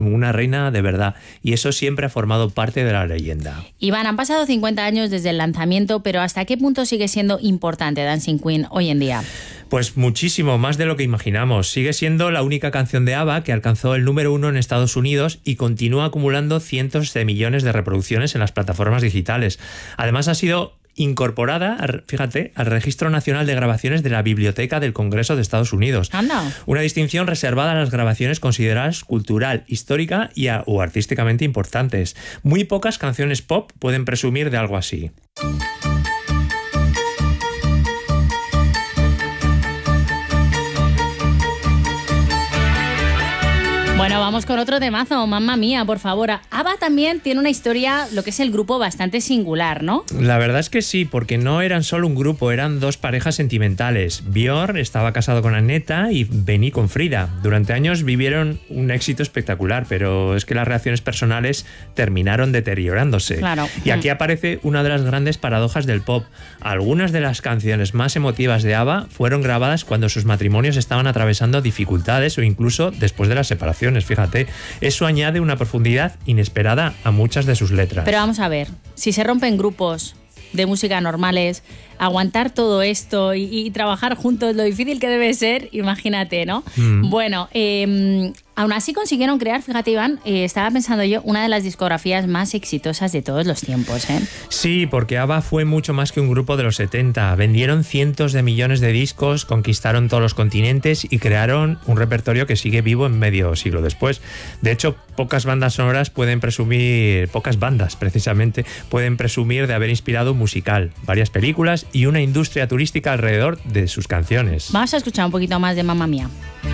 una reina de verdad, y eso siempre ha formado parte de la leyenda. Iván, han pasado 50 años desde el lanzamiento, pero ¿hasta qué punto sigue siendo importante Dancing Queen hoy en día? Pues muchísimo, más de lo que imaginamos. Sigue siendo la única canción de ABBA que alcanzó el número 1 en Estados Unidos y continúa acumulando cientos de millones de reproducciones en las plataformas digitales. Además, ha sido incorporada, fíjate, al Registro Nacional de Grabaciones de la Biblioteca del Congreso de Estados Unidos. Anda. Una distinción reservada a las grabaciones consideradas cultural, histórica o artísticamente importantes. Muy pocas canciones pop pueden presumir de algo así. Bueno, vamos con otro temazo, Mamma Mía, por favor. ABBA también tiene una historia, lo que es el grupo, bastante singular, ¿no? La verdad es que sí, porque no eran solo un grupo, eran dos parejas sentimentales. Björn estaba casado con Agneta y Benny con Frida. Durante años vivieron un éxito espectacular, pero es que las relaciones personales terminaron deteriorándose. Claro. Y aquí aparece una de las grandes paradojas del pop. Algunas de las canciones más emotivas de ABBA fueron grabadas cuando sus matrimonios estaban atravesando dificultades o incluso después de la separación. Fíjate, eso añade una profundidad inesperada a muchas de sus letras. Pero vamos a ver, si se rompen grupos de música normales, aguantar todo esto y trabajar juntos, lo difícil que debe ser, imagínate, ¿no? Bueno, aún así consiguieron crear, fíjate, Iván, estaba pensando yo, una de las discografías más exitosas de todos los tiempos, ¿eh? Sí, porque ABBA fue mucho más que un grupo de los 70. Vendieron cientos de millones de discos, conquistaron todos los continentes y crearon un repertorio que sigue vivo en medio siglo después. De hecho, pocas bandas precisamente, pueden presumir de haber inspirado un musical, varias películas y una industria turística alrededor de sus canciones. Vamos a escuchar un poquito más de Mamma Mía.